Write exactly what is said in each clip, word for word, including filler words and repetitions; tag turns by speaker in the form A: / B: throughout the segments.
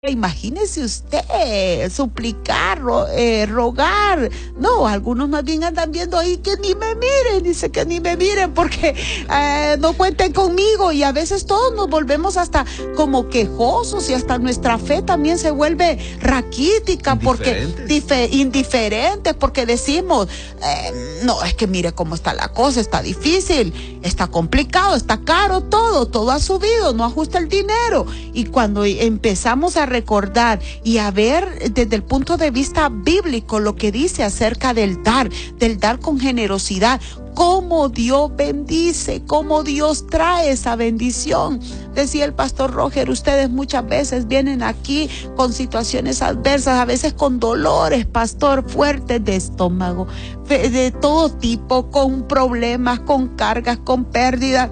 A: Imagínese usted, suplicar, ro, eh, rogar. No, algunos más bien andan viendo ahí que ni me miren, dice que ni me miren porque eh, no cuenten conmigo. Y a veces todos nos volvemos hasta como quejosos y hasta nuestra fe también se vuelve raquítica porque dife, indiferentes porque decimos, eh, no, es que mire cómo está la cosa, está difícil, está complicado, está caro todo, todo ha subido, no ajusta el dinero. Y cuando empezamos a recordar y a ver desde el punto de vista bíblico lo que dice acerca del dar, del dar con generosidad, cómo Dios bendice, cómo Dios trae esa bendición. Decía el pastor Roger, ustedes muchas veces vienen aquí con situaciones adversas, a veces con dolores, pastor, fuertes de estómago, de todo tipo, con problemas, con cargas, con pérdidas,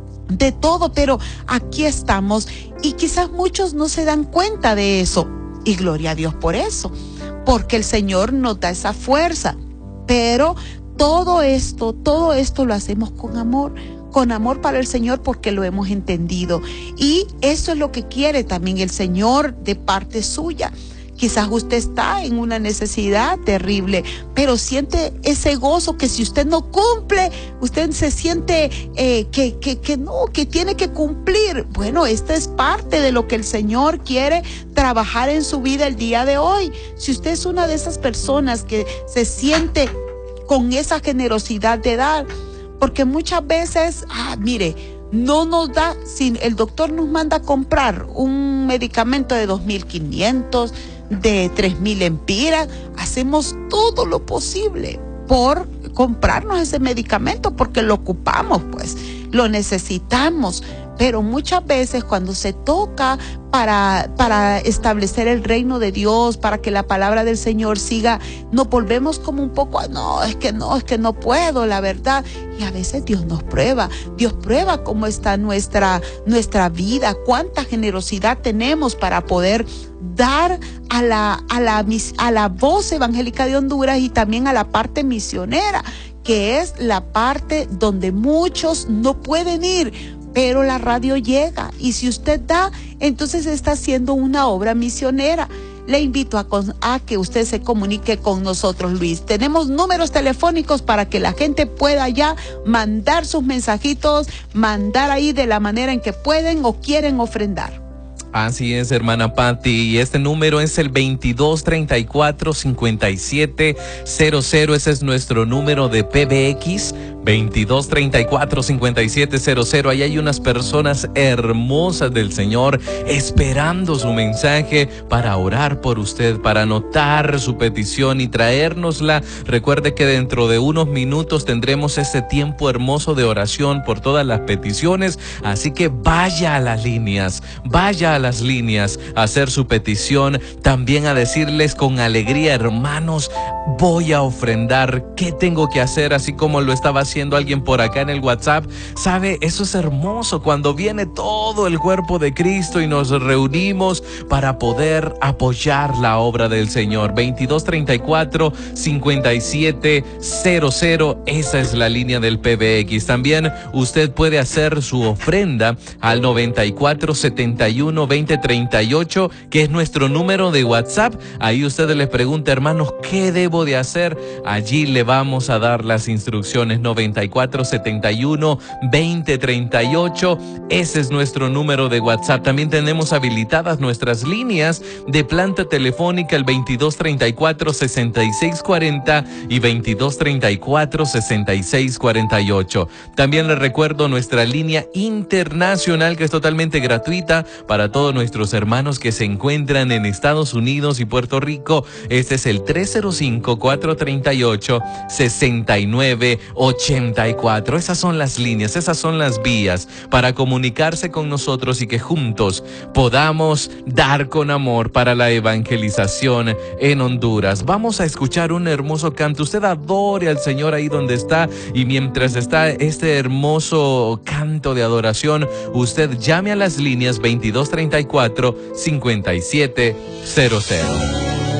A: de todo, pero aquí estamos y quizás muchos no se dan cuenta de eso y gloria a Dios por eso, porque el Señor nos da esa fuerza, pero todo esto, todo esto lo hacemos con amor, con amor para el Señor porque lo hemos entendido y eso es lo que quiere también el Señor de parte suya. Quizás usted está en una necesidad terrible, pero siente ese gozo que si usted no cumple, usted se siente eh, que, que, que no, que tiene que cumplir. Bueno, esta es parte de lo que el Señor quiere trabajar en su vida el día de hoy. Si usted es una de esas personas que se siente con esa generosidad de dar, porque muchas veces, ah, mire, no nos da, si el doctor nos manda a comprar un medicamento de dos mil quinientos, de tres mil empiras, hacemos todo lo posible por comprarnos ese medicamento porque lo ocupamos, pues, lo necesitamos. Pero muchas veces cuando se toca para, para establecer el reino de Dios, para que la palabra del Señor siga, nos volvemos como un poco, no, es que no, es que no puedo, la verdad. Y a veces Dios nos prueba, Dios prueba cómo está nuestra, nuestra vida, cuánta generosidad tenemos para poder dar a la, a la, a la voz evangélica de Honduras y también a la parte misionera, que es la parte donde muchos no pueden ir, pero la radio llega y si usted da, entonces está haciendo una obra misionera. Le invito a, a que usted se comunique con nosotros, Luis. Tenemos números telefónicos para que la gente pueda ya mandar sus mensajitos, mandar ahí de la manera en que pueden o quieren ofrendar.
B: Así es, hermana Patti, y este número es el veintidós treinta y cuatro cincuenta y siete cero cero, ese es nuestro número de P B X, veintidós treinta y cuatro cincuenta y siete cero cero. Ahí hay unas personas hermosas del Señor esperando su mensaje para orar por usted, para anotar su petición y traérnosla. Recuerde que dentro de unos minutos tendremos ese tiempo hermoso de oración por todas las peticiones, así que vaya a las líneas, vaya a las líneas a hacer su petición, también a decirles con alegría, hermanos, voy a ofrendar, ¿qué tengo que hacer? Así como lo estaba haciendo alguien por acá en el WhatsApp. ¿Sabe? Eso es hermoso cuando viene todo el cuerpo de Cristo y nos reunimos para poder apoyar la obra del Señor. veintidós treinta y cuatro cincuenta y siete cero cero, esa es la línea del P B X. También usted puede hacer su ofrenda al noventa y cuatro setenta y uno veinte treinta y ocho, que es nuestro número de WhatsApp. Ahí usted les pregunta, hermanos, ¿qué debo de hacer? Allí le vamos a dar las instrucciones. Noventa y cuatro setenta y uno veinte treinta y ocho, ese es nuestro número de WhatsApp. También tenemos habilitadas nuestras líneas de planta telefónica, el veintidós treinta y cuatro sesenta y seis cuarenta y veintidós treinta y cuatro sesenta y seis cuarenta y ocho. También les recuerdo nuestra línea internacional, que es totalmente gratuita para todos nuestros hermanos que se encuentran en Estados Unidos y Puerto Rico. Este es el tres cero cinco, cuatro tres ocho, seis nueve ocho cuatro. Esas son las líneas, esas son las vías para comunicarse con nosotros y que juntos podamos dar con amor para la evangelización en Honduras. Vamos a escuchar un hermoso canto. Usted adore al Señor ahí donde está, y mientras está este hermoso canto de adoración, usted llame a las líneas veintidós treinta y cuatro cincuenta y siete cero cero.